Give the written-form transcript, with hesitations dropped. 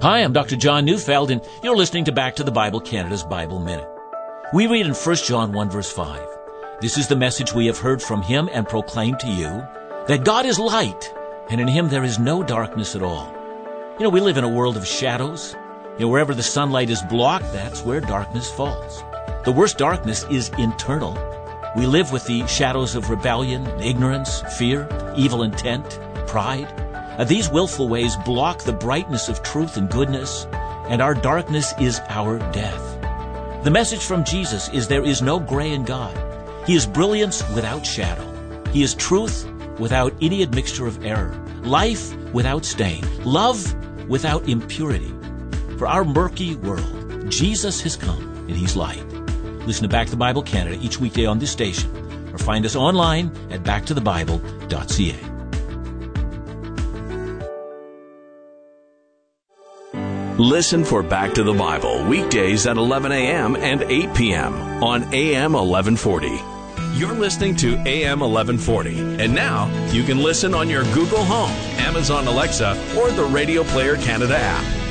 Hi, I'm Dr. John Neufeld, and you're listening to Back to the Bible, Canada's Bible Minute. We read in 1 John 1, verse 5, "This is the message we have heard from him and proclaim to you, that God is light, and in him there is no darkness at all." You know, we live in a world of shadows. You know, wherever the sunlight is blocked, that's where darkness falls. The worst darkness is internal. We live with the shadows of rebellion, ignorance, fear, evil intent, pride. These willful ways block the brightness of truth and goodness, and our darkness is our death. The message from Jesus is there is no gray in God. He is brilliance without shadow. He is truth without any admixture of error, life without stain, love without impurity. For our murky world, Jesus has come, and he's light. Listen to Back to the Bible Canada each weekday on this station, or find us online at backtothebible.ca. Listen for Back to the Bible weekdays at 11 a.m. and 8 p.m. on AM 1140. You're listening to AM 1140, and now you can listen on your Google Home, Amazon Alexa, or the Radio Player Canada app.